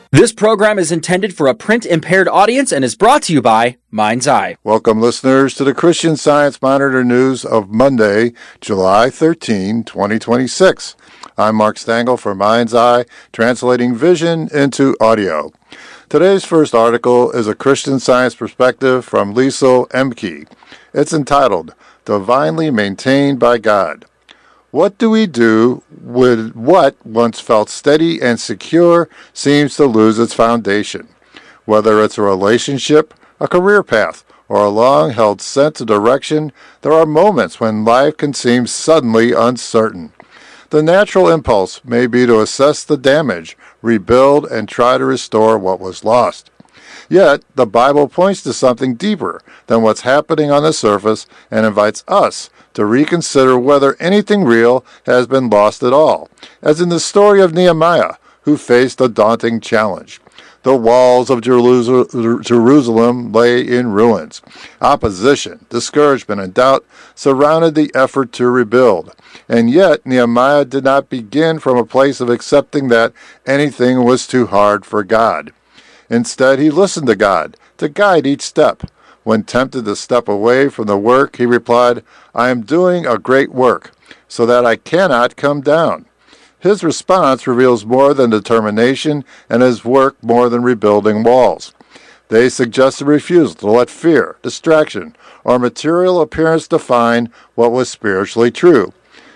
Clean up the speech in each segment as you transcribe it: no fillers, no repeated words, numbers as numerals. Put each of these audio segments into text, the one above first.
This program is intended for a print-impaired audience and is brought to you by Mind's Eye. Welcome, listeners, to the Christian Science Monitor News of Monday, July 13, 2026. I'm Mark Stengel for Mind's Eye, translating vision into audio. Today's first article is a Christian Science perspective from Liesl Emke. It's entitled, Divinely Maintained by God. What do we do with what once felt steady and secure seems to lose its foundation? Whether it's a relationship, a career path, or a long-held sense of direction, there are moments when life can seem suddenly uncertain. The natural impulse may be to assess the damage, rebuild, and try to restore what was lost. Yet, the Bible points to something deeper than what's happening on the surface and invites us to reconsider whether anything real has been lost at all, as in the story of Nehemiah, who faced a daunting challenge. The walls of Jerusalem lay in ruins. Opposition, discouragement, and doubt surrounded the effort to rebuild. And yet, Nehemiah did not begin from a place of accepting that anything was too hard for God. Instead, he listened to God to guide each step. When tempted to step away from the work, he replied, I am doing a great work, so that I cannot come down. His response reveals more than determination, and his work more than rebuilding walls. They suggest a refusal to let fear, distraction, or material appearance define what was spiritually true.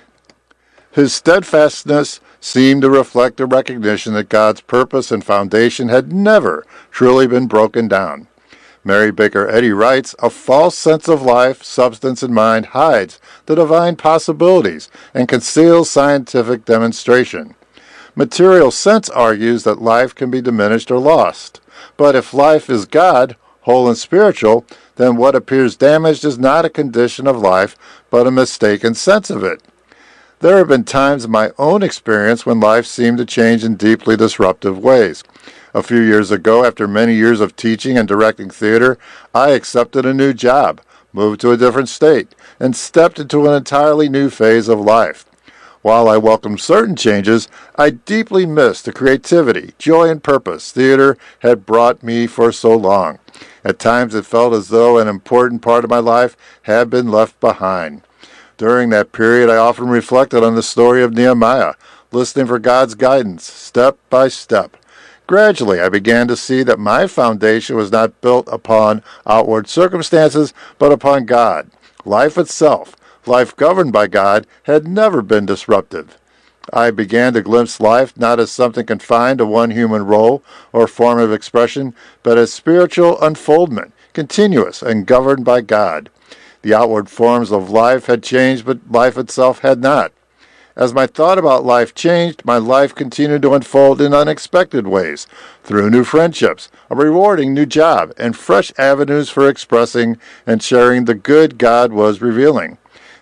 His steadfastness seemed to reflect a recognition that God's purpose and foundation had never truly been broken down. Mary Baker Eddy writes, a false sense of life, substance, and mind hides the divine possibilities and conceals scientific demonstration. Material sense argues that life can be diminished or lost. But if life is God, whole and spiritual, then what appears damaged is not a condition of life, but a mistaken sense of it. There have been times in my own experience when life seemed to change in deeply disruptive ways. A few years ago, after many years of teaching and directing theater, I accepted a new job, moved to a different state, and stepped into an entirely new phase of life. While I welcomed certain changes, I deeply missed the creativity, joy, and purpose theater had brought me for so long. At times it felt as though an important part of my life had been left behind. During that period, I often reflected on the story of Nehemiah, listening for God's guidance, step by step. Gradually, I began to see that my foundation was not built upon outward circumstances, but upon God. Life itself, life governed by God, had never been disruptive. I began to glimpse life not as something confined to one human role or form of expression, but as spiritual unfoldment, continuous and governed by God. The outward forms of life had changed, but life itself had not. As my thought about life changed, my life continued to unfold in unexpected ways, through new friendships, a rewarding new job, and fresh avenues for expressing and sharing the good God was revealing.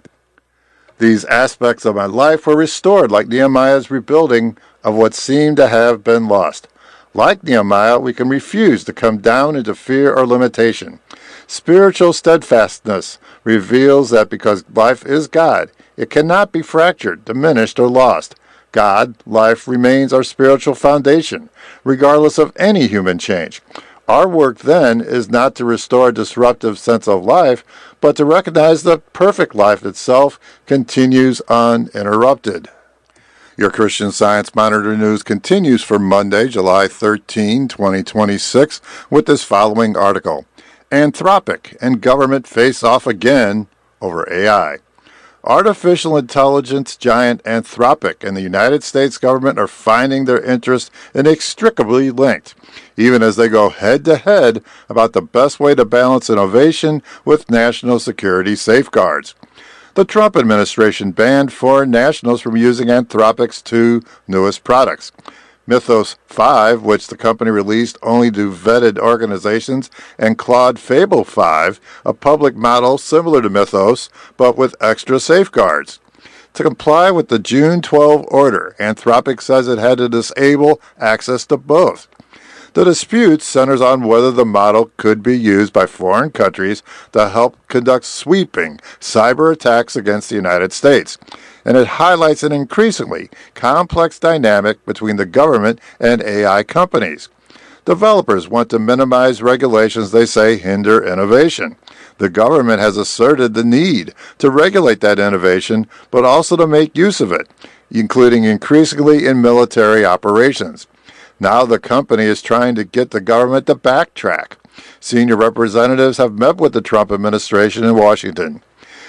These aspects of my life were restored like Nehemiah's rebuilding of what seemed to have been lost. Like Nehemiah, we can refuse to come down into fear or limitation. Spiritual steadfastness reveals that because life is God, it cannot be fractured, diminished, or lost. God, life, remains our spiritual foundation, regardless of any human change. Our work then is not to restore a disruptive sense of life, but to recognize that perfect life itself continues uninterrupted. Your Christian Science Monitor News continues for Monday, July 13, 2026, with this following article. Anthropic and government face off again over AI. Artificial intelligence giant Anthropic and the United States government are finding their interests inextricably linked, even as they go head-to-head about the best way to balance innovation with national security safeguards. The Trump administration banned foreign nationals from using Anthropic's two newest products. Mythos 5, which the company released only to vetted organizations, and Claude Fable 5, a public model similar to Mythos, but with extra safeguards. To comply with the June 12 order, Anthropic says it had to disable access to both. The dispute centers on whether the model could be used by foreign countries to help conduct sweeping cyber attacks against the United States, and it highlights an increasingly complex dynamic between the government and AI companies. Developers want to minimize regulations they say hinder innovation. The government has asserted the need to regulate that innovation, but also to make use of it, including increasingly in military operations. Now the company is trying to get the government to backtrack. Senior representatives have met with the Trump administration in Washington.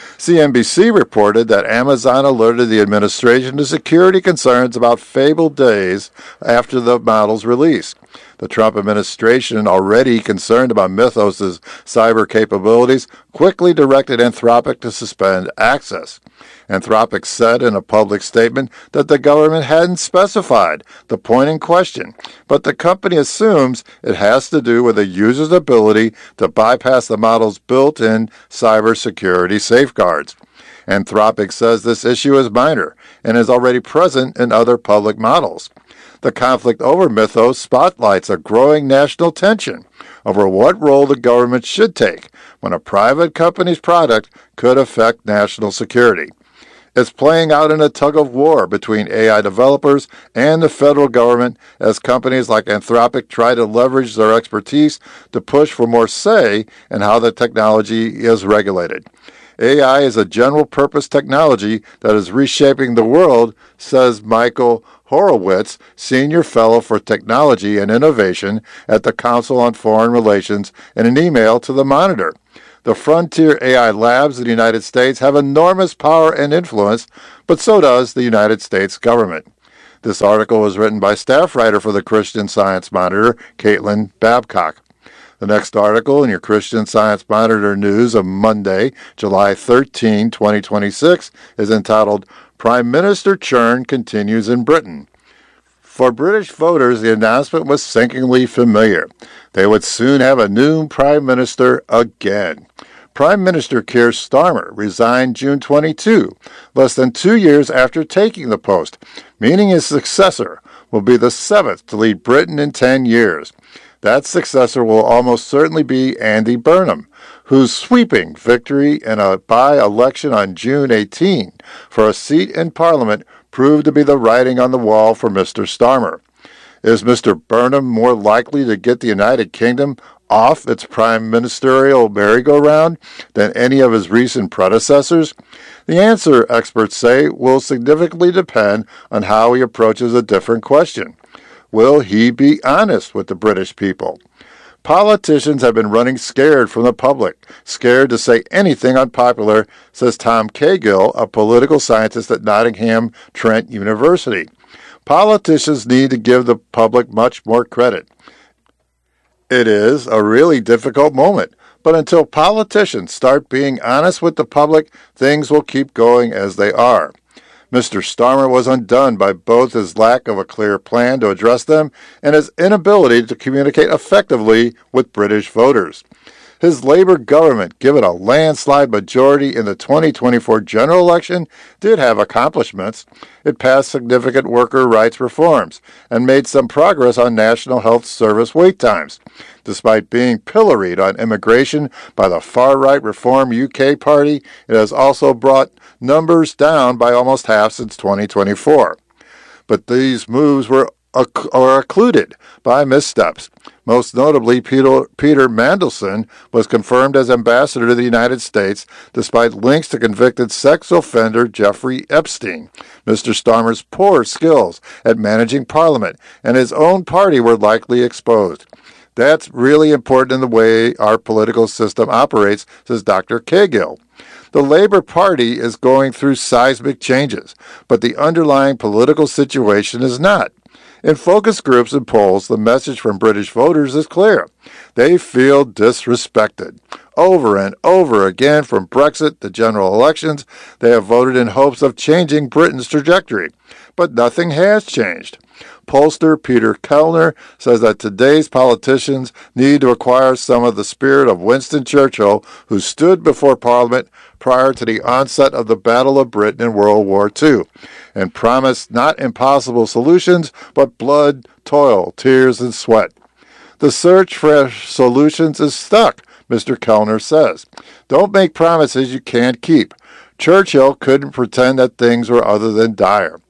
CNBC reported that Amazon alerted the administration to security concerns about fabled days after the model's release. The Trump administration, already concerned about Mythos' cyber capabilities, quickly directed Anthropic to suspend access. Anthropic said in a public statement that the government hadn't specified the point in question, but the company assumes it has to do with a user's ability to bypass the model's built-in cybersecurity safeguards. Anthropic says this issue is minor and is already present in other public models. The conflict over Mythos spotlights a growing national tension over what role the government should take when a private company's product could affect national security. It's playing out in a tug-of-war between AI developers and the federal government as companies like Anthropic try to leverage their expertise to push for more say in how the technology is regulated. AI is a general-purpose technology that is reshaping the world, says Michael Horowitz, Senior Fellow for Technology and Innovation at the Council on Foreign Relations, in an email to the Monitor. The frontier AI labs in the United States have enormous power and influence, but so does the United States government. This article was written by staff writer for the Christian Science Monitor, Caitlin Babcock. The next article in your Christian Science Monitor news of Monday, July 13, 2026, is entitled, Prime Minister Churn Continues in Britain. For British voters, the announcement was sinkingly familiar. They would soon have a new Prime Minister again. Prime Minister Keir Starmer resigned June 22, less than 2 years after taking the post, meaning his successor will be the seventh to lead Britain in 10 years. That successor will almost certainly be Andy Burnham, whose sweeping victory in a by-election on June 18 for a seat in Parliament proved to be the writing on the wall for Mr. Starmer. Is Mr. Burnham more likely to get the United Kingdom off its prime ministerial merry-go-round than any of his recent predecessors? The answer, experts say, will significantly depend on how he approaches a different question. Will he be honest with the British people? Politicians have been running scared from the public, scared to say anything unpopular, says Tom Cahill, a political scientist at Nottingham Trent University. Politicians need to give the public much more credit. It is a really difficult moment, but until politicians start being honest with the public, things will keep going as they are. Mr. Starmer was undone by both his lack of a clear plan to address them and his inability to communicate effectively with British voters. His Labour government, given a landslide majority in the 2024 general election, did have accomplishments. It passed significant worker rights reforms and made some progress on National Health Service wait times. Despite being pilloried on immigration by the far-right Reform UK Party, it has also brought numbers down by almost half since 2024. But these moves were occluded by missteps. Most notably, Peter Mandelson was confirmed as ambassador to the United States despite links to convicted sex offender Jeffrey Epstein. Mr. Starmer's poor skills at managing Parliament and his own party were likely exposed. That's really important in the way our political system operates, says Dr. Cahill. The Labour Party is going through seismic changes, but the underlying political situation is not. In focus groups and polls, the message from British voters is clear. They feel disrespected. Over and over again, from Brexit to general elections, they have voted in hopes of changing Britain's trajectory. But nothing has changed. Pollster Peter Kellner says that today's politicians need to acquire some of the spirit of Winston Churchill, who stood before Parliament prior to the onset of the Battle of Britain in World War II, and promised not impossible solutions, but blood, toil, tears, and sweat. The search for solutions is stuck, Mr. Kellner says. Don't make promises you can't keep. Churchill couldn't pretend that things were other than dire.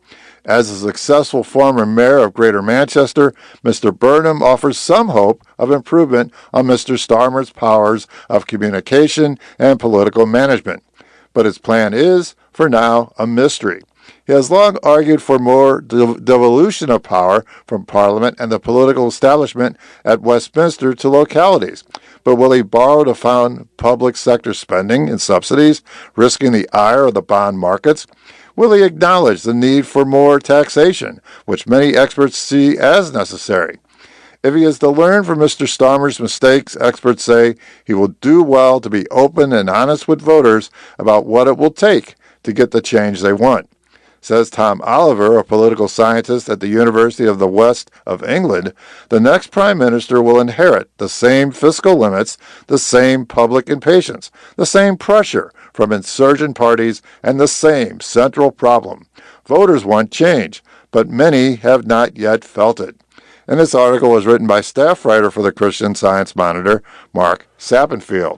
As a successful former mayor of Greater Manchester, Mr. Burnham offers some hope of improvement on Mr. Starmer's powers of communication and political management. But his plan is, for now, a mystery. He has long argued for more devolution of power from Parliament and the political establishment at Westminster to localities. But will he borrow to fund public sector spending and subsidies, risking the ire of the bond markets? Will he acknowledge the need for more taxation, which many experts see as necessary? If he is to learn from Mr. Starmer's mistakes, experts say he will do well to be open and honest with voters about what it will take to get the change they want. Says Tom Oliver, a political scientist at the University of the West of England, the next prime minister will inherit the same fiscal limits, the same public impatience, the same pressure from insurgent parties, and the same central problem. Voters want change, but many have not yet felt it. And this article was written by staff writer for the Christian Science Monitor, Mark Sappenfield.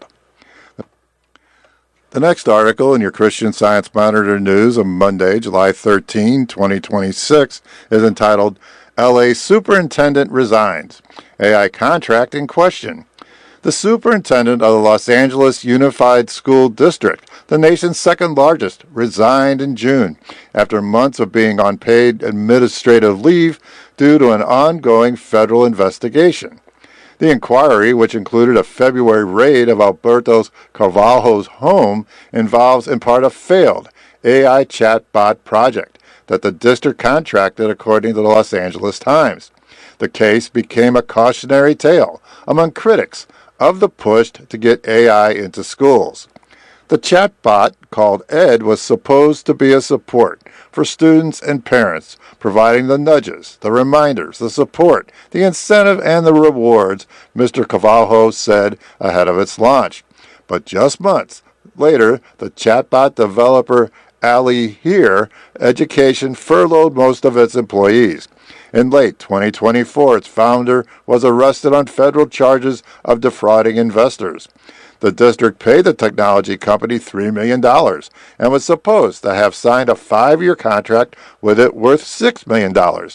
The next article in your Christian Science Monitor news of Monday, July 13, 2026, is entitled, LA Superintendent Resigns. AI Contract in Question. The superintendent of the Los Angeles Unified School District, the nation's second largest, resigned in June after months of being on paid administrative leave due to an ongoing federal investigation. The inquiry, which included a February raid of Alberto Carvalho's home, involves in part a failed AI chatbot project that the district contracted, according to the Los Angeles Times. The case became a cautionary tale among critics of the push to get AI into schools. The chatbot, called Ed, was supposed to be a support for students and parents, providing the nudges, the reminders, the support, the incentive, and the rewards, Mr. Carvalho said ahead of its launch. But just months later, the chatbot developer Ali Here Education furloughed most of its employees. In late 2024, its founder was arrested on federal charges of defrauding investors. The district paid the technology company $3 million and was supposed to have signed a 5-year contract with it worth $6 million.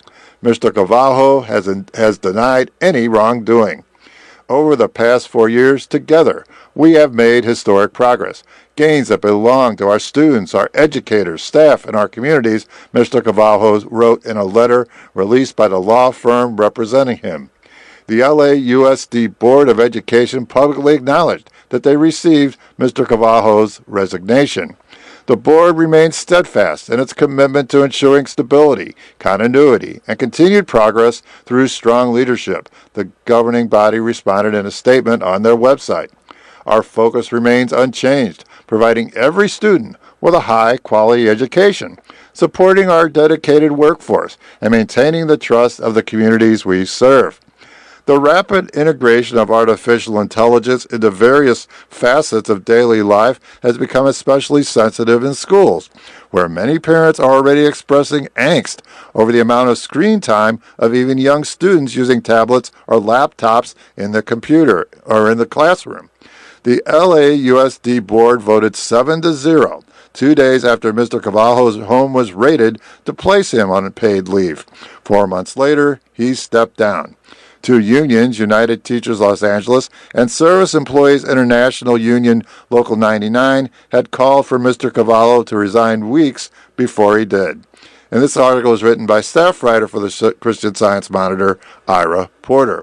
Mr. Carvalho has denied any wrongdoing. Over the past 4 years, together, we have made historic progress, gains that belong to our students, our educators, staff, and our communities, Mr. Carvalho wrote in a letter released by the law firm representing him. The LAUSD Board of Education publicly acknowledged that they received Mr. Carvalho's resignation. The board remains steadfast in its commitment to ensuring stability, continuity, and continued progress through strong leadership, the governing body responded in a statement on their website. Our focus remains unchanged, providing every student with a high-quality education, supporting our dedicated workforce, and maintaining the trust of the communities we serve. The rapid integration of artificial intelligence into various facets of daily life has become especially sensitive in schools, where many parents are already expressing angst over the amount of screen time of even young students using tablets or laptops in the computer or in the classroom. The LAUSD board voted 7-0, 2 days after Mr. Carvalho's home was raided, to place him on paid leave. 4 months later, he stepped down. Two unions, United Teachers Los Angeles and Service Employees International Union Local 99, had called for Mr. Carvalho to resign weeks before he did. And this article is written by staff writer for the Christian Science Monitor, Ira Porter.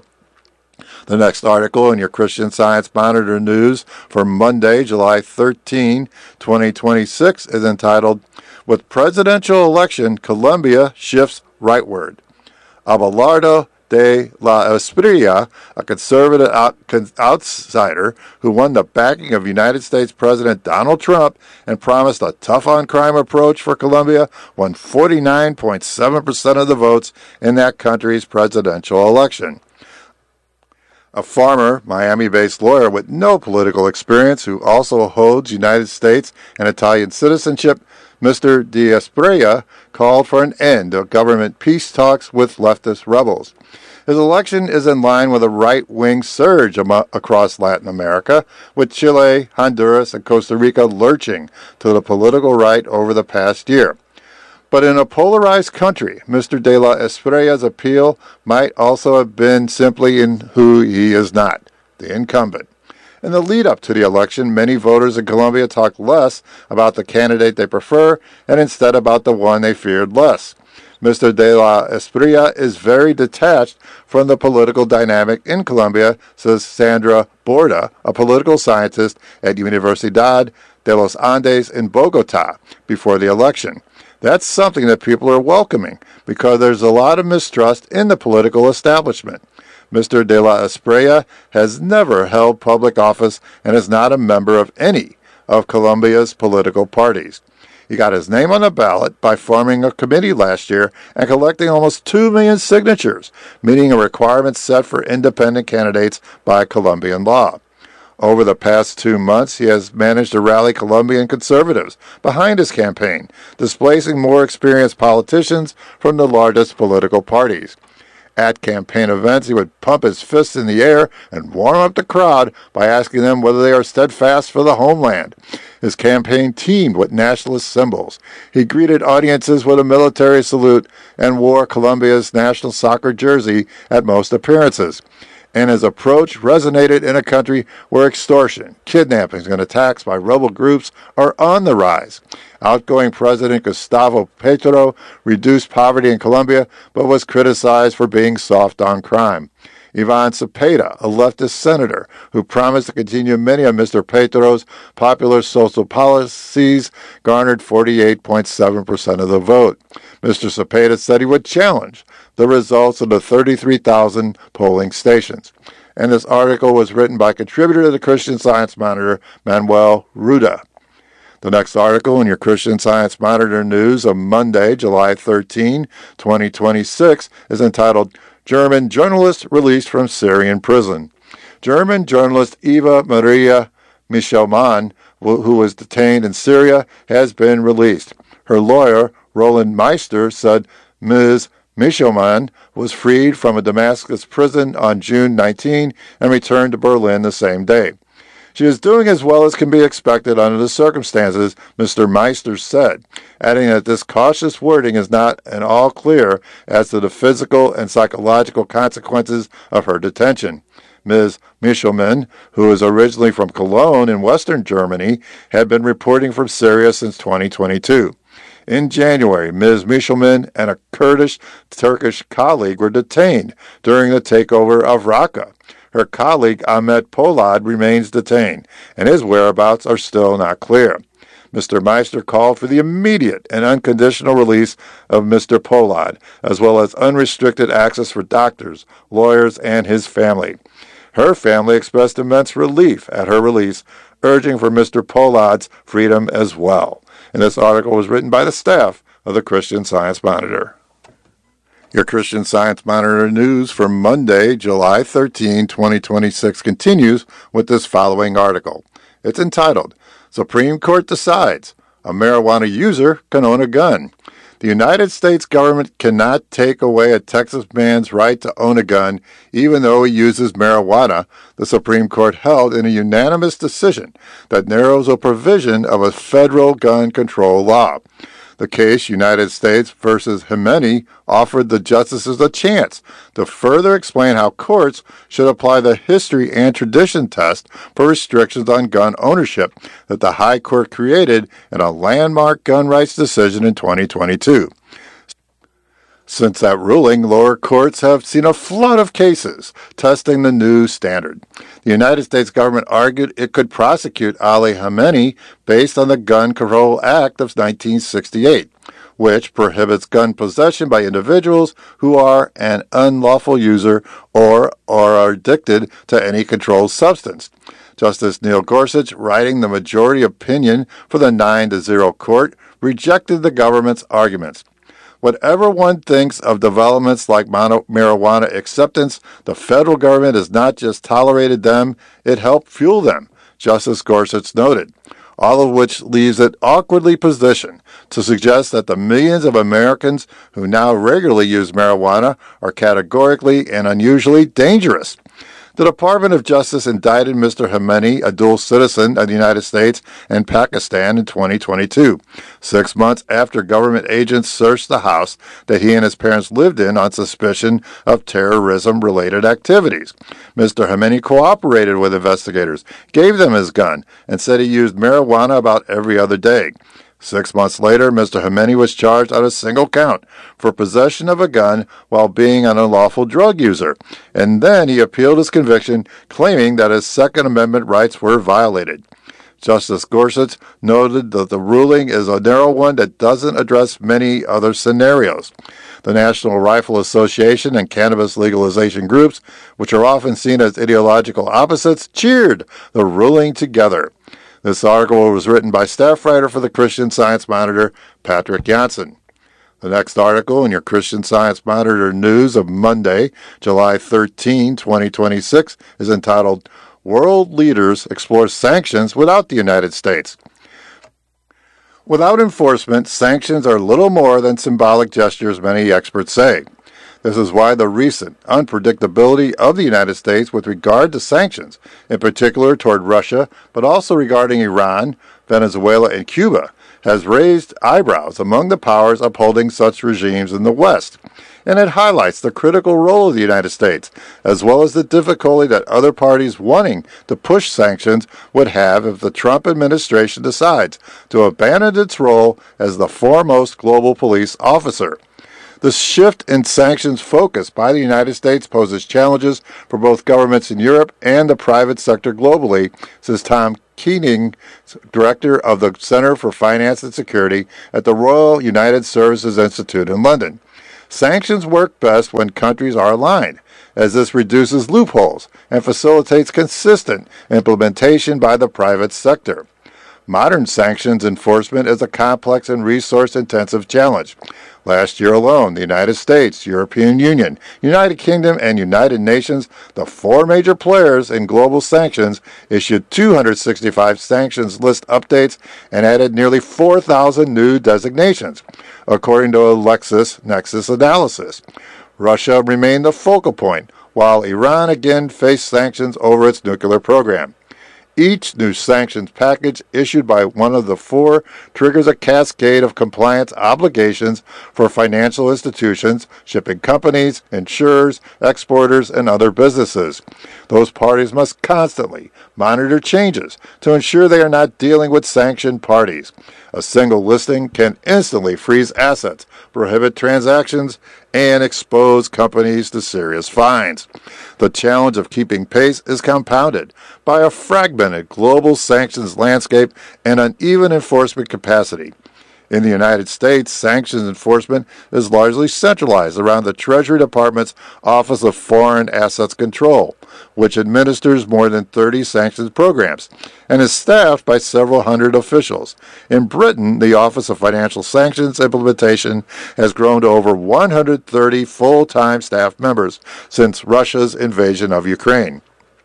The next article in your Christian Science Monitor news for Monday, July 13, 2026, is entitled, With Presidential Election, Colombia Shifts Rightward. Abelardo de la Espriella, a conservative outsider who won the backing of United States President Donald Trump and promised a tough-on-crime approach for Colombia, won 49.7% of the votes in that country's presidential election. A former Miami-based lawyer with no political experience who also holds United States and Italian citizenship, Mr. de Espriella called for an end of government peace talks with leftist rebels. His election is in line with a right-wing surge across Latin America, with Chile, Honduras, and Costa Rica lurching to the political right over the past year. But in a polarized country, Mr. de la Esprilla's appeal might also have been simply in who he is not, the incumbent. In the lead-up to the election, many voters in Colombia talked less about the candidate they prefer and instead about the one they feared less. Mr. de la Esprilla is very detached from the political dynamic in Colombia, says Sandra Borda, a political scientist at Universidad de los Andes in Bogota, before the election. That's something that people are welcoming because there's a lot of mistrust in the political establishment. Mr. de la Esprilla has never held public office and is not a member of any of Colombia's political parties. He got his name on the ballot by forming a committee last year and collecting almost 2 million signatures, meeting a requirement set for independent candidates by Colombian law. Over the past 2 months, he has managed to rally Colombian conservatives behind his campaign, displacing more experienced politicians from the largest political parties. At campaign events, he would pump his fists in the air and warm up the crowd by asking them whether they are steadfast for the homeland. His campaign teemed with nationalist symbols. He greeted audiences with a military salute and wore Colombia's national soccer jersey at most appearances. And his approach resonated in a country where extortion, kidnappings, and attacks by rebel groups are on the rise. Outgoing President Gustavo Petro reduced poverty in Colombia, but was criticized for being soft on crime. Ivan Cepeda, a leftist senator who promised to continue many of Mr. Petro's popular social policies, garnered 48.7% of the vote. Mr. Cepeda said he would challenge the results of the 33,000 polling stations. And this article was written by contributor to the Christian Science Monitor, Manuel Ruda. The next article in your Christian Science Monitor news of Monday, July 13, 2026, is entitled German Journalist Released from Syrian Prison. German journalist Eva Maria Michelmann, who was detained in Syria, has been released. Her lawyer, Roland Meister, said Ms. Michelmann was freed from a Damascus prison on June 19 and returned to Berlin the same day. She is doing as well as can be expected under the circumstances, Mr. Meister said, adding that this cautious wording is not at all clear as to the physical and psychological consequences of her detention. Ms. Michelmann, who is originally from Cologne in western Germany, had been reporting from Syria since 2022. In January, Ms. Michelmann and a Kurdish-Turkish colleague were detained during the takeover of Raqqa. Her colleague Ahmet Polad remains detained, and his whereabouts are still not clear. Mr. Meister called for the immediate and unconditional release of Mr. Polad, as well as unrestricted access for doctors, lawyers, and his family. Her family expressed immense relief at her release, urging for Mr. Polad's freedom as well. And this article was written by the staff of the Christian Science Monitor. Your Christian Science Monitor news for Monday, July 13, 2026 continues with this following article. It's entitled, Supreme Court Decides, a Marijuana User Can Own a Gun. The United States government cannot take away a Texas man's right to own a gun even though he uses marijuana, the Supreme Court held in a unanimous decision that narrows a provision of a federal gun control law. The case, United States versus Jimeni, offered the justices a chance to further explain how courts should apply the history and tradition test for restrictions on gun ownership that the High Court created in a landmark gun rights decision in 2022. Since that ruling, lower courts have seen a flood of cases testing the new standard. The United States government argued it could prosecute Ali Khamenei based on the Gun Control Act of 1968, which prohibits gun possession by individuals who are an unlawful user or are addicted to any controlled substance. Justice Neil Gorsuch, writing the majority opinion for the 9-0 court, rejected the government's arguments. Whatever one thinks of developments like marijuana acceptance, the federal government has not just tolerated them, it helped fuel them, Justice Gorsuch noted, all of which leaves it awkwardly positioned to suggest that the millions of Americans who now regularly use marijuana are categorically and unusually dangerous. The Department of Justice indicted Mr. Khamenei, a dual citizen of the United States and Pakistan, in 2022, 6 months after government agents searched the house that he and his parents lived in on suspicion of terrorism-related activities. Mr. Khamenei cooperated with investigators, gave them his gun, and said he used marijuana about every other day. 6 months later, Mr. Khamenei was charged on a single count for possession of a gun while being an unlawful drug user, and then he appealed his conviction, claiming that his Second Amendment rights were violated. Justice Gorsuch noted that the ruling is a narrow one that doesn't address many other scenarios. The National Rifle Association and cannabis legalization groups, which are often seen as ideological opposites, cheered the ruling together. This article was written by staff writer for the Christian Science Monitor, Patrick Janssen. The next article in your Christian Science Monitor news of Monday, July 13, 2026, is entitled, World Leaders Explore Sanctions Without the United States. Without enforcement, sanctions are little more than symbolic gestures, many experts say. This is why the recent unpredictability of the United States with regard to sanctions, in particular toward Russia, but also regarding Iran, Venezuela, and Cuba, has raised eyebrows among the powers upholding such regimes in the West. And it highlights the critical role of the United States, as well as the difficulty that other parties wanting to push sanctions would have if the Trump administration decides to abandon its role as the foremost global police officer. The shift in sanctions focus by the United States poses challenges for both governments in Europe and the private sector globally, says Tom Keating, director of the Center for Finance and Security at the Royal United Services Institute in London. Sanctions work best when countries are aligned, as this reduces loopholes and facilitates consistent implementation by the private sector. Modern sanctions enforcement is a complex and resource-intensive challenge. Last year alone, the United States, European Union, United Kingdom, and United Nations, the four major players in global sanctions, issued 265 sanctions list updates and added nearly 4,000 new designations, according to a LexisNexis analysis. Russia remained the focal point, while Iran again faced sanctions over its nuclear program. Each new sanctions package issued by one of the four triggers a cascade of compliance obligations for financial institutions, shipping companies, insurers, exporters, and other businesses. Those parties must constantly monitor changes to ensure they are not dealing with sanctioned parties. A single listing can instantly freeze assets, prohibit transactions, and expose companies to serious fines. The challenge of keeping pace is compounded by a fragmented global sanctions landscape and uneven enforcement capacity. In the United States, sanctions enforcement is largely centralized around the Treasury Department's Office of Foreign Assets Control, which administers more than 30 sanctions programs and is staffed by several hundred officials. In Britain, the Office of Financial Sanctions Implementation has grown to over 130 full-time staff members since Russia's invasion of Ukraine.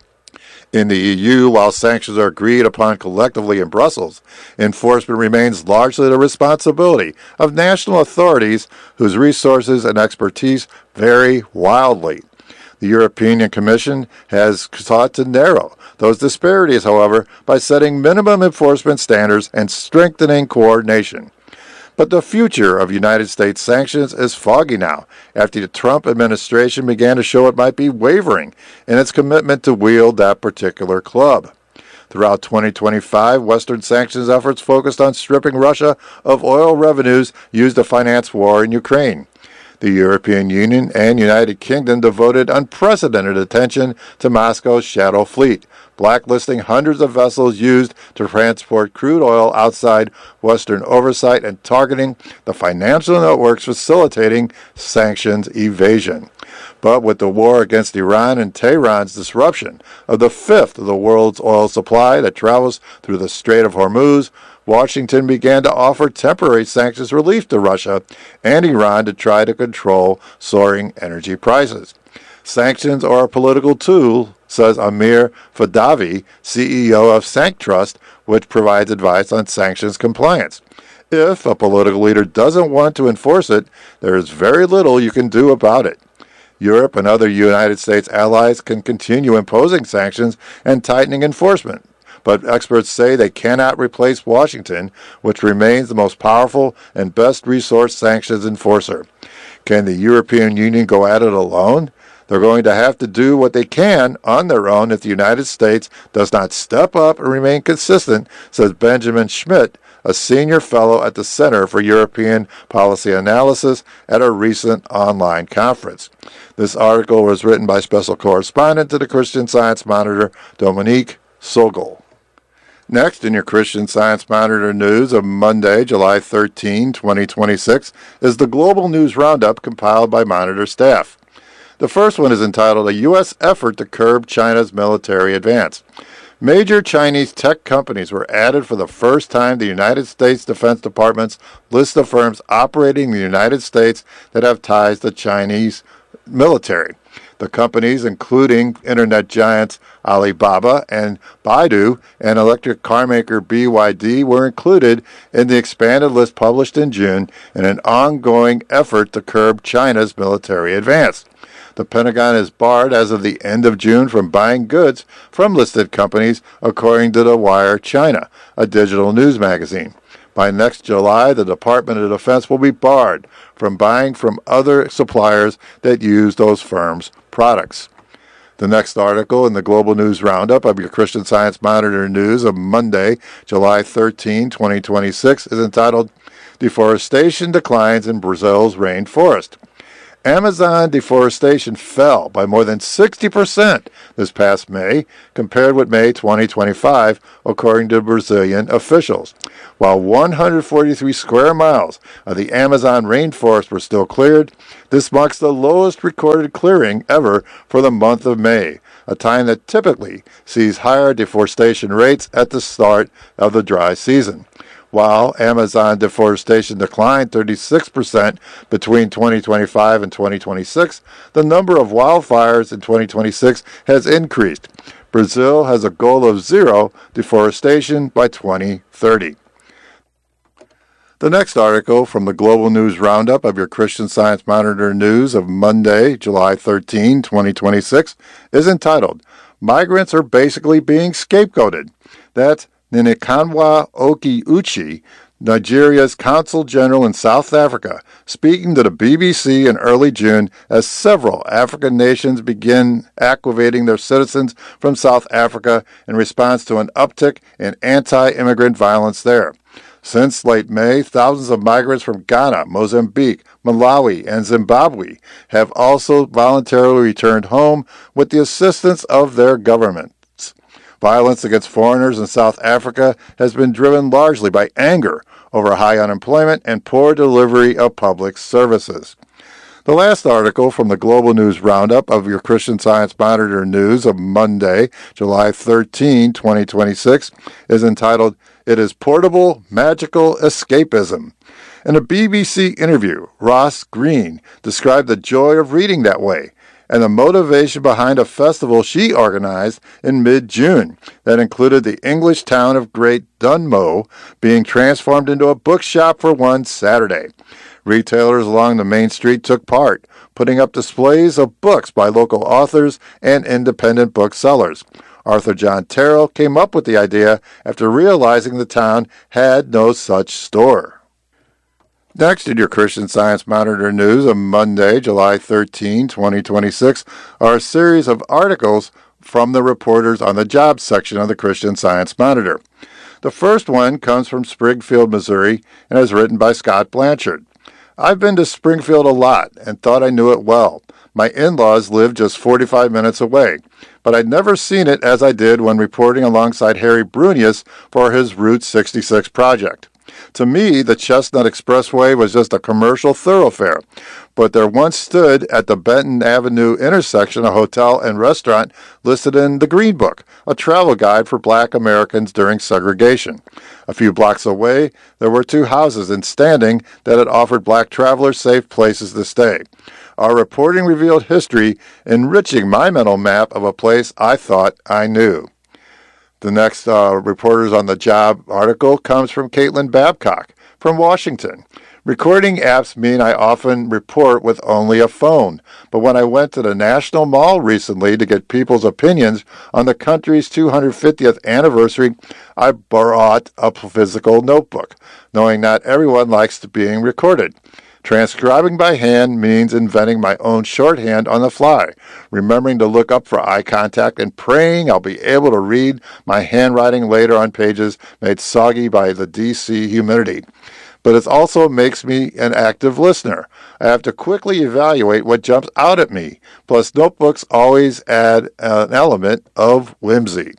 In the EU, while sanctions are agreed upon collectively in Brussels, enforcement remains largely the responsibility of national authorities whose resources and expertise vary wildly. The European Commission has sought to narrow those disparities, however, by setting minimum enforcement standards and strengthening coordination. But the future of United States sanctions is foggy now, after the Trump administration began to show it might be wavering in its commitment to wield that particular club. Throughout 2025, Western sanctions efforts focused on stripping Russia of oil revenues used to finance war in Ukraine. The European Union and United Kingdom devoted unprecedented attention to Moscow's shadow fleet, blacklisting hundreds of vessels used to transport crude oil outside Western oversight and targeting the financial networks facilitating sanctions evasion. But with the war against Iran and Tehran's disruption of the fifth of the world's oil supply that travels through the Strait of Hormuz, Washington began to offer temporary sanctions relief to Russia and Iran to try to control soaring energy prices. Sanctions are a political tool, says Amir Fadavi, CEO of SancTrust, which provides advice on sanctions compliance. If a political leader doesn't want to enforce it, there is very little you can do about it. Europe and other United States allies can continue imposing sanctions and tightening enforcement, but experts say they cannot replace Washington, which remains the most powerful and best resource sanctions enforcer. Can the European Union go at it alone? They're going to have to do what they can on their own if the United States does not step up and remain consistent, says Benjamin Schmidt, a senior fellow at the Center for European Policy Analysis at a recent online conference. This article was written by special correspondent to the Christian Science Monitor, Dominique Sogol. Next, in your Christian Science Monitor news of Monday, July 13, 2026, is the Global News Roundup compiled by Monitor staff. The first one is entitled A U.S. Effort to Curb China's Military Advance. Major Chinese tech companies were added for the first time to the United States Defense Department's list of firms operating in the United States that have ties to Chinese military. The companies, including internet giants Alibaba and Baidu and electric car maker BYD, were included in the expanded list published in June in an ongoing effort to curb China's military advance. The Pentagon is barred as of the end of June from buying goods from listed companies, according to The Wire China, a digital news magazine. By next July, the Department of Defense will be barred from buying from other suppliers that use those firms' products. The next article in the Global News Roundup of your Christian Science Monitor news of Monday, July 13, 2026, is entitled Deforestation Declines in Brazil's Rainforest. Amazon deforestation fell by more than 60% this past May, compared with May 2025, according to Brazilian officials. While 143 square miles of the Amazon rainforest were still cleared, this marks the lowest recorded clearing ever for the month of May, a time that typically sees higher deforestation rates at the start of the dry season. While Amazon deforestation declined 36% between 2025 and 2026, the number of wildfires in 2026 has increased. Brazil has a goal of zero deforestation by 2030. The next article from the Global News Roundup of your Christian Science Monitor news of Monday, July 13, 2026, is entitled, Migrants Are Basically Being Scapegoated. That's Nnekanwa Oki-Uche, Nigeria's Consul General in South Africa, speaking to the BBC in early June as several African nations begin activating their citizens from South Africa in response to an uptick in anti-immigrant violence there. Since late May, thousands of migrants from Ghana, Mozambique, Malawi, and Zimbabwe have also voluntarily returned home with the assistance of their governments. Violence against foreigners in South Africa has been driven largely by anger over high unemployment and poor delivery of public services. The last article from the Global News Roundup of your Christian Science Monitor news of Monday, July 13, 2026, is entitled, It is Portable Magical Escapism. In a BBC interview, Ross Green described the joy of reading that way and the motivation behind a festival she organized in mid-June that included the English town of Great Dunmow being transformed into a bookshop for one Saturday. Retailers along the main street took part, putting up displays of books by local authors and independent booksellers. Arthur John Terrell came up with the idea after realizing the town had no such store. Next in your Christian Science Monitor news of Monday, July 13, 2026, are a series of articles from the reporters on the jobs section of the Christian Science Monitor. The first one comes from Springfield, Missouri, and is written by Scott Blanchard. I've been to Springfield a lot and thought I knew it well. My in-laws live just 45 minutes away, but I'd never seen it as I did when reporting alongside Harry Brunius for his Route 66 project. To me, the Chestnut Expressway was just a commercial thoroughfare, but there once stood at the Benton Avenue intersection a hotel and restaurant listed in the Green Book, a travel guide for Black Americans during segregation. A few blocks away, there were two houses in standing that had offered black travelers safe places to stay. Our reporting revealed history, enriching my mental map of a place I thought I knew. The next Reporters on the Job article comes from Caitlin Babcock from Washington. Recording apps mean I often report with only a phone, but when I went to the National Mall recently to get people's opinions on the country's 250th anniversary, I brought a physical notebook, knowing not everyone likes being recorded. Transcribing by hand means inventing my own shorthand on the fly, remembering to look up for eye contact and praying I'll be able to read my handwriting later on pages made soggy by the DC humidity. But it also makes me an active listener. I have to quickly evaluate what jumps out at me. Plus, notebooks always add an element of whimsy.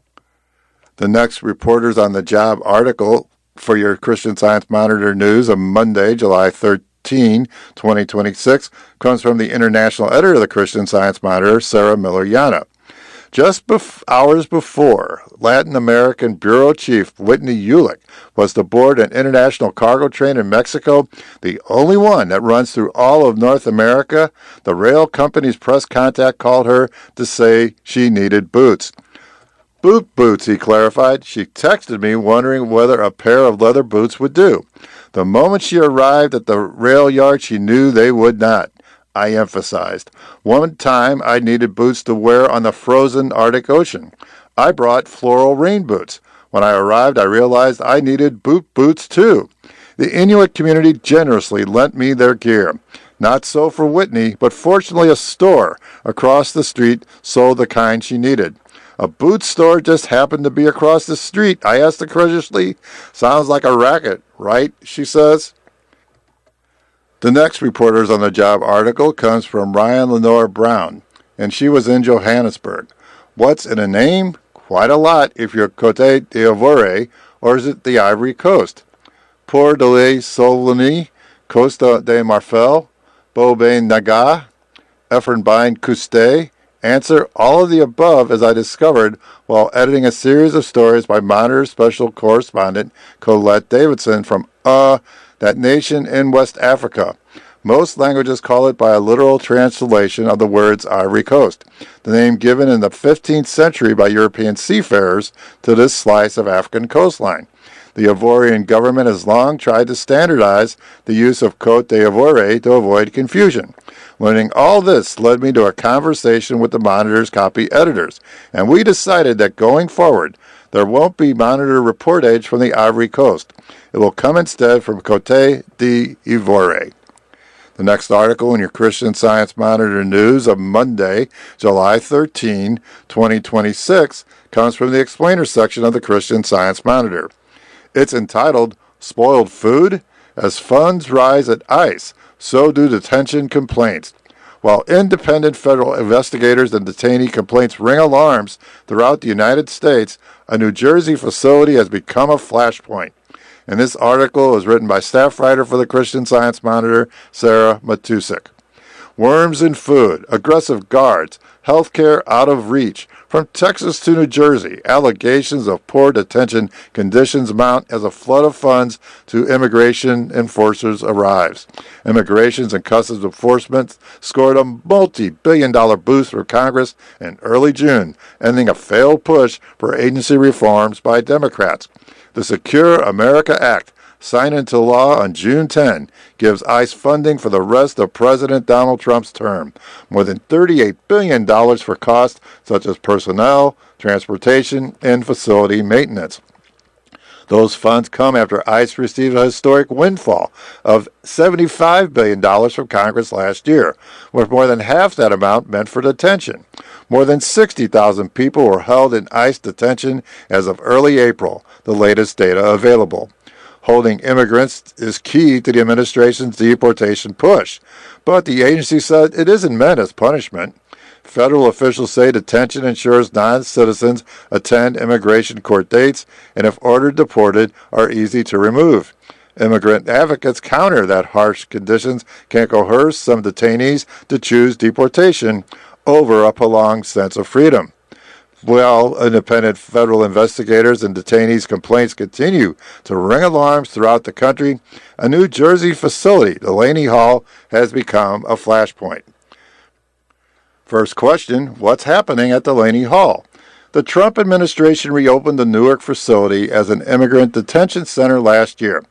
The next Reporters on the Job article for your Christian Science Monitor news of Monday, July 13, 2026, comes from the international editor of the Christian Science Monitor, Sarah Miller-Yana. Just hours before, Latin American Bureau Chief Whitney Ulick was to board an international cargo train in Mexico, the only one that runs through all of North America, the rail company's press contact called her to say she needed boots. Boot boots, he clarified. She texted me wondering whether a pair of leather boots would do. The moment she arrived at the rail yard, she knew they would not. I emphasized. One time I needed boots to wear on the frozen Arctic Ocean. I brought floral rain boots. When I arrived, I realized I needed boot boots too. The Inuit community generously lent me their gear. Not so for Whitney, but fortunately a store across the street sold the kind she needed. A boot store just happened to be across the street. I asked incredulously. Sounds like a racket, right? She says. The next Reporters on the Job article comes from Ryan Lenore Brown, and she was in Johannesburg. What's in a name? Quite a lot if you're Côte d'Ivoire, or is it the Ivory Coast? Port de la Souvenie, Costa de Marfel, Bobain Naga, Efrenbein Couste. Answer, all of the above, as I discovered while editing a series of stories by Monitor Special Correspondent Colette Davidson from that nation in West Africa. Most languages call it by a literal translation of the words Ivory Coast, the name given in the 15th century by European seafarers to this slice of African coastline. The Ivorian government has long tried to standardize the use of Côte d'Ivoire to avoid confusion. Learning all this led me to a conversation with the Monitor's copy editors, and we decided that going forward, there won't be Monitor reportage from the Ivory Coast. It will come instead from Côte d'Ivoire. The next article in your Christian Science Monitor news of Monday, July 13, 2026, comes from the Explainer section of the Christian Science Monitor. It's entitled, Spoiled Food? As funds rise at ICE, so do detention complaints. While independent federal investigators and detainee complaints ring alarms throughout the United States, a New Jersey facility has become a flashpoint. And this article is written by staff writer for the Christian Science Monitor, Sarah Matusik. Worms in food, aggressive guards, healthcare out of reach. From Texas to New Jersey, allegations of poor detention conditions mount as a flood of funds to immigration enforcers arrives. Immigration and Customs Enforcement scored a multi-billion-dollar boost for Congress in early June, ending a failed push for agency reforms by Democrats. The Secure America Act, signed into law on June 10, gives ICE funding for the rest of President Donald Trump's term, more than $38 billion for costs such as personnel, transportation, and facility maintenance. Those funds come after ICE received a historic windfall of $75 billion from Congress last year, with more than half that amount meant for detention. More than 60,000 people were held in ICE detention as of early April, the latest data available. Holding immigrants is key to the administration's deportation push, but the agency said it isn't meant as punishment. Federal officials say detention ensures non-citizens attend immigration court dates and, if ordered deported, are easy to remove. Immigrant advocates counter that harsh conditions can coerce some detainees to choose deportation over a prolonged sense of freedom. While independent federal investigators and detainees' complaints continue to ring alarms throughout the country, a New Jersey facility, Delaney Hall, has become a flashpoint. First question, what's happening at Delaney Hall? The Trump administration reopened the Newark facility as an immigrant detention center last year.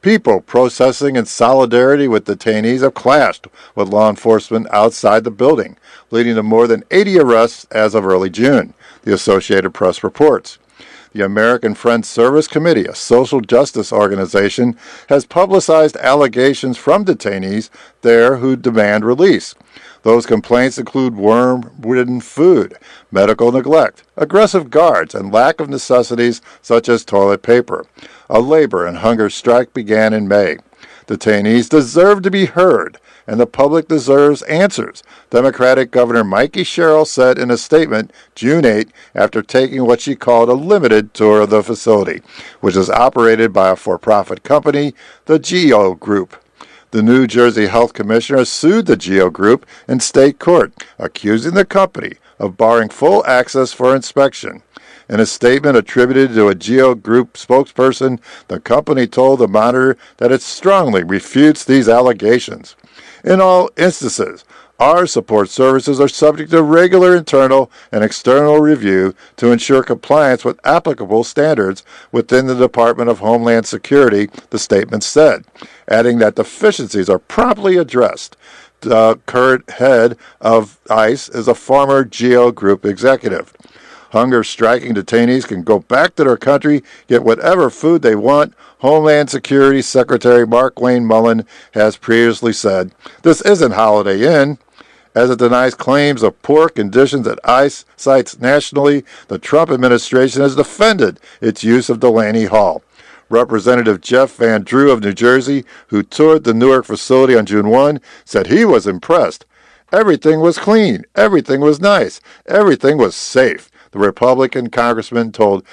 People protesting in solidarity with detainees have clashed with law enforcement outside the building, leading to more than 80 arrests as of early June, the Associated Press reports. The American Friends Service Committee, a social justice organization, has publicized allegations from detainees there who demand release. Those complaints include worm-ridden food, medical neglect, aggressive guards, and lack of necessities such as toilet paper. A labor and hunger strike began in May. Detainees deserve to be heard, and the public deserves answers, Democratic Governor Mikey Sherrill said in a statement June 8 after taking what she called a limited tour of the facility, which is operated by a for-profit company, the GEO Group. The New Jersey Health Commissioner sued the GEO Group in state court, accusing the company of barring full access for inspection. In a statement attributed to a GEO Group spokesperson, the company told the Monitor that it strongly refutes these allegations. In all instances, our support services are subject to regular internal and external review to ensure compliance with applicable standards within the Department of Homeland Security, the statement said, adding that deficiencies are promptly addressed. The current head of ICE is a former GEO Group executive. Hunger-striking detainees can go back to their country, get whatever food they want, Homeland Security Secretary Markwayne Mullin has previously said. This isn't Holiday Inn. As it denies claims of poor conditions at ICE sites nationally, the Trump administration has defended its use of Delaney Hall. Representative Jeff Van Drew of New Jersey, who toured the Newark facility on June 1, said he was impressed. Everything was clean. Everything was nice. Everything was safe, the Republican congressman told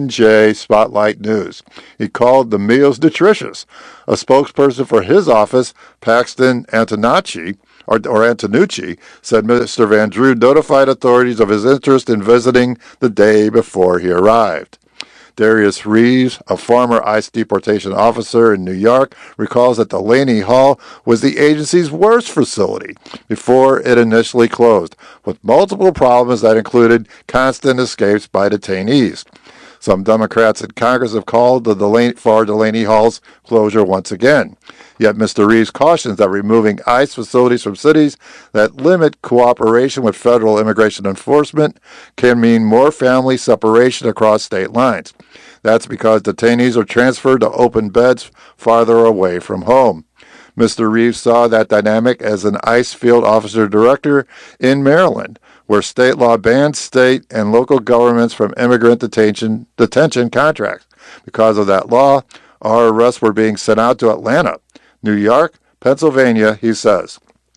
NJ Spotlight News. He called the meals nutritious. A spokesperson for his office, Paxton Antonucci, said Mr. Van Drew notified authorities of his interest in visiting the day before he arrived. Darius Reeves, a former ICE deportation officer in New York, recalls that Delaney Hall was the agency's worst facility before it initially closed, with multiple problems that included constant escapes by detainees. Some Democrats in Congress have called for Delaney Hall's closure once again. Yet Mr. Reeves cautions that removing ICE facilities from cities that limit cooperation with federal immigration enforcement can mean more family separation across state lines. That's because detainees are transferred to open beds farther away from home. Mr. Reeves saw that dynamic as an ICE field officer director in Maryland, where state law bans state and local governments from immigrant detention contracts. Because of that law, our arrests were being sent out to Atlanta, New York, Pennsylvania, he says.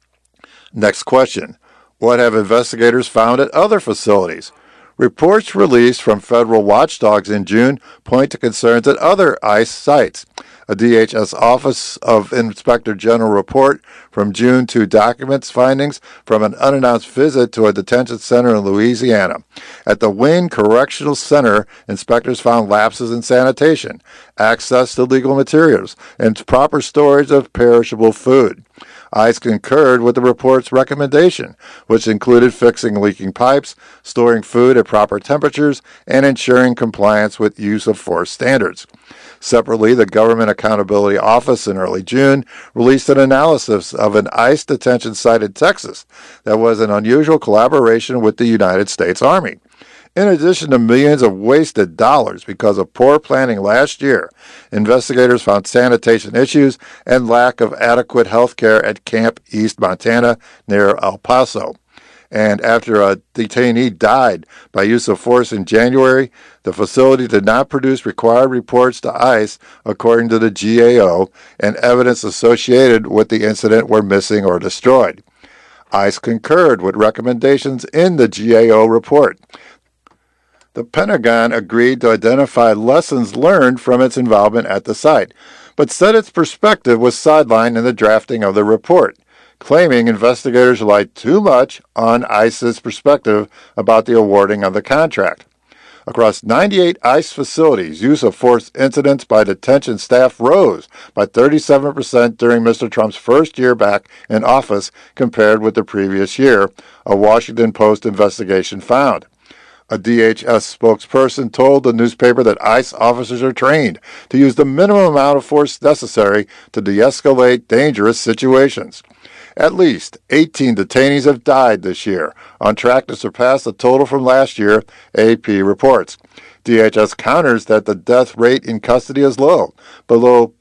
Next question. What have investigators found at other facilities? Reports released from federal watchdogs in June point to concerns at other ICE sites. A DHS Office of Inspector General report from June 2 documents findings from an unannounced visit to a detention center in Louisiana. At the Wayne Correctional Center, inspectors found lapses in sanitation, access to legal materials, and proper storage of perishable food. ICE concurred with the report's recommendation, which included fixing leaking pipes, storing food at proper temperatures, and ensuring compliance with use of force standards. Separately, the Government Accountability Office in early June released an analysis of an ICE detention site in Texas that was an unusual collaboration with the United States Army. In addition to millions of wasted dollars because of poor planning last year, investigators found sanitation issues and lack of adequate health care at Camp East Montana near El Paso. And after a detainee died by use of force in January, the facility did not produce required reports to ICE, according to the GAO, and evidence associated with the incident were missing or destroyed. ICE concurred with recommendations in the GAO report. The Pentagon agreed to identify lessons learned from its involvement at the site, but said its perspective was sidelined in the drafting of the report, claiming investigators relied too much on ICE's perspective about the awarding of the contract. Across 98 ICE facilities, use of force incidents by detention staff rose by 37% during Mr. Trump's first year back in office compared with the previous year, a Washington Post investigation found. A DHS spokesperson told the newspaper that ICE officers are trained to use the minimum amount of force necessary to de-escalate dangerous situations. At least 18 detainees have died this year, on track to surpass the total from last year, AP reports. DHS counters that the death rate in custody is low, below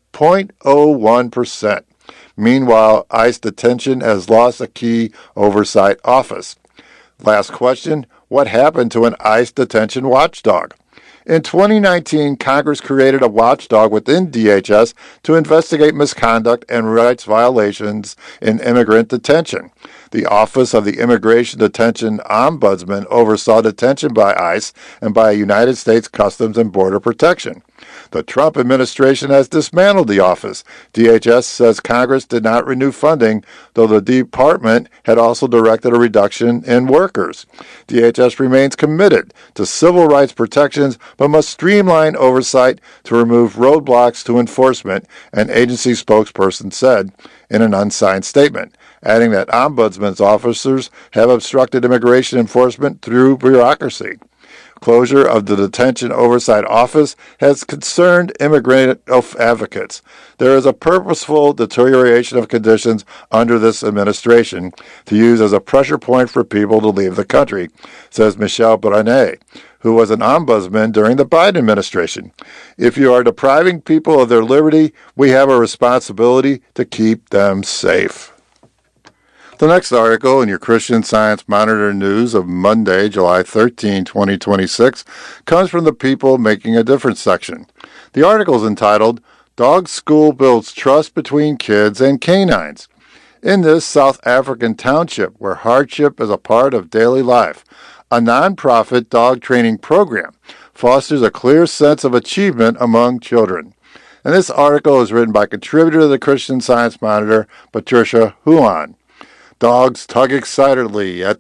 0.01%. Meanwhile, ICE detention has lost a key oversight office. Last question, what happened to an ICE detention watchdog? In 2019, Congress created a watchdog within DHS to investigate misconduct and rights violations in immigrant detention. The Office of the Immigration Detention Ombudsman oversaw detention by ICE and by United States Customs and Border Protection. The Trump administration has dismantled the office. DHS says Congress did not renew funding, though the department had also directed a reduction in workers. DHS remains committed to civil rights protections, but must streamline oversight to remove roadblocks to enforcement, an agency spokesperson said in an unsigned statement, adding that ombudsman's officers have obstructed immigration enforcement through bureaucracy. Closure of the Detention Oversight Office has concerned immigrant advocates. There is a purposeful deterioration of conditions under this administration to use as a pressure point for people to leave the country, says Michelle Brunet, who was an ombudsman during the Biden administration. If you are depriving people of their liberty, we have a responsibility to keep them safe. The next article in your Christian Science Monitor news of Monday, July 13, 2026, comes from the People Making a Difference section. The article is entitled, Dog School Builds Trust Between Kids and Canines. In this South African township, where hardship is a part of daily life, a nonprofit dog training program fosters a clear sense of achievement among children. And this article is written by contributor to the Christian Science Monitor, Patricia Huon. Dogs tug excitedly at